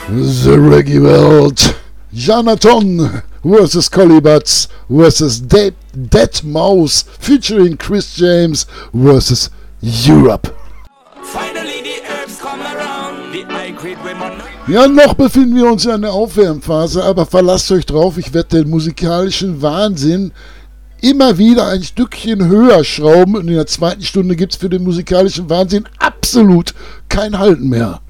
The Reggae World. Jonathon vs. Collie Buddz vs. Dead Mouse featuring Chris James vs. Europe. Ja, noch befinden wir uns in der Aufwärmphase, aber verlasst euch drauf, ich werde den musikalischen Wahnsinn immer wieder ein Stückchen höher schrauben und in der zweiten Stunde gibt es für den musikalischen Wahnsinn absolut kein Halten mehr.